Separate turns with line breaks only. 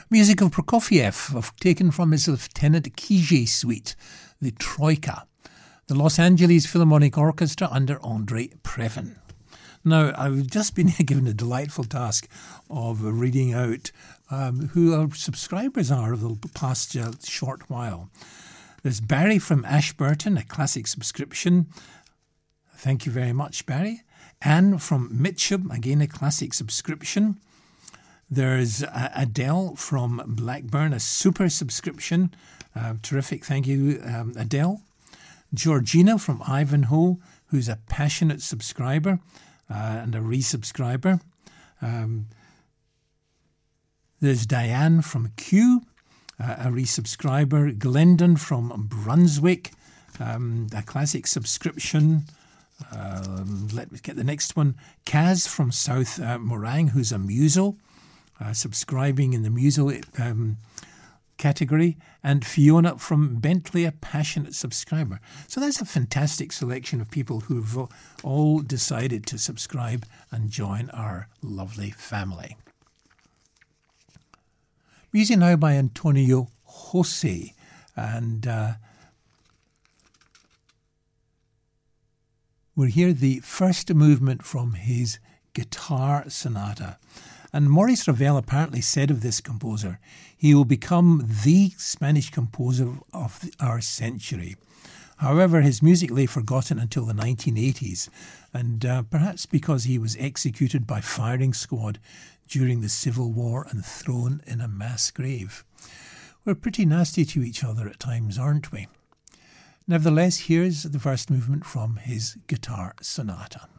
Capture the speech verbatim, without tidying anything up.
Music of Prokofiev, of, taken from his Lieutenant Kijé suite, the Troika. The Los Angeles Philharmonic Orchestra under Andre Previn. Now, I've just been given the delightful task of reading out um, who our subscribers are over the past uh, short while. There's Barry from Ashburton, a classic subscription. Thank you very much, Barry. Anne from Mitcham, again a classic subscription. There's uh, Adele from Blackburn, a super subscription. Uh, terrific, thank you, um, Adele. Georgina from Ivanhoe, who's a passionate subscriber uh, and a resubscriber. Um, there's Diane from Kew, uh, a resubscriber. Glendon from Brunswick, um, a classic subscription. Um, let me get the next one. Kaz from South uh, Morang, who's a muso, uh, subscribing in the muso um, category, and Fiona from Bentley, a passionate subscriber. So that's a fantastic selection of people who've all decided to subscribe and join our lovely family. Music now by Antonio Jose, and uh, we'll hear the first movement from his guitar sonata. And Maurice Ravel apparently said of this composer, he will become the Spanish composer of our century. However, his music lay forgotten until the nineteen eighties, and uh, perhaps because he was executed by firing squad during the Civil War and thrown in a mass grave. We're pretty nasty to each other at times, aren't we? Nevertheless, here's the first movement from his guitar sonata.